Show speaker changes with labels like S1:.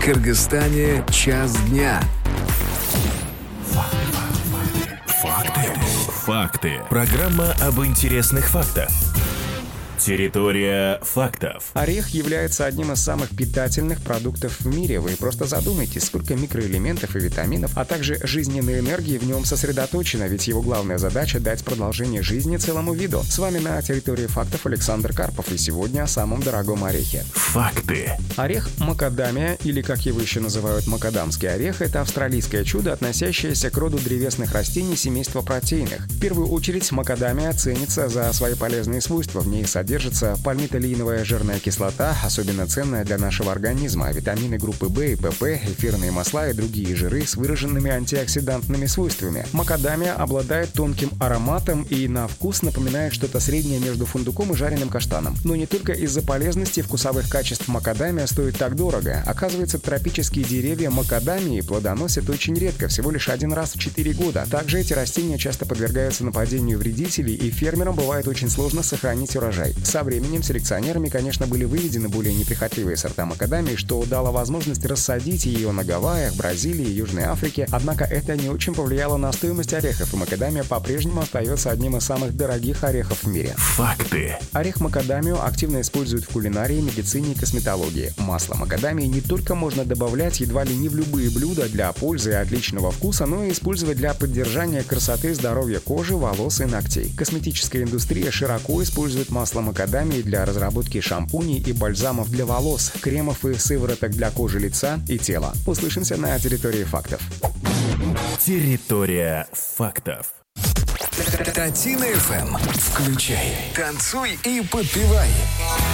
S1: Кыргызстане час дня.
S2: Факты. Программа об интересных фактах. Территория фактов.
S3: Орех является одним из самых питательных продуктов в мире. Вы просто задумайтесь, сколько микроэлементов и витаминов, а также жизненной энергии в нем сосредоточено, ведь его главная задача — дать продолжение жизни целому виду. С вами на территории фактов Александр Карпов, и сегодня о самом дорогом орехе.
S2: Факты.
S3: Орех макадамия, или как его еще называют макадамский орех, это австралийское чудо, относящееся к роду древесных растений семейства протеиных. В первую очередь макадамия ценится за свои полезные свойства. В ней содержится пальмитолеиновая жирная кислота, особенно ценная для нашего организма, витамины группы В и ПП, эфирные масла и другие жиры с выраженными антиоксидантными свойствами. Макадамия обладает тонким ароматом и на вкус напоминает что-то среднее между фундуком и жареным каштаном. Но не только из-за полезности вкусовых качеств макадамия стоит так дорого. Оказывается, тропические деревья макадамии плодоносят очень редко, всего лишь один раз в 4 года. Также эти растения часто подвергаются нападению вредителей, и фермерам бывает очень сложно сохранить урожай. Со временем селекционерами, конечно, были выведены более неприхотливые сорта макадамии, что дало возможность рассадить ее на Гавайях, Бразилии и Южной Африке, однако это не очень повлияло на стоимость орехов, и макадамия по-прежнему остается одним из самых дорогих орехов в мире.
S2: Факты.
S3: Орех макадамию активно используют в кулинарии, медицине и косметологии. Масло макадамии не только можно добавлять едва ли не в любые блюда для пользы и отличного вкуса, но и использовать для поддержания красоты и здоровья кожи, волос и ногтей. Косметическая индустрия широко использует масло макадамии для разработки шампуней и бальзамов для волос, кремов и сывороток для кожи лица и тела. Услышимся на территории фактов.
S2: Территория фактов.
S1: Татина ФМ. Включай, танцуй и подпевай.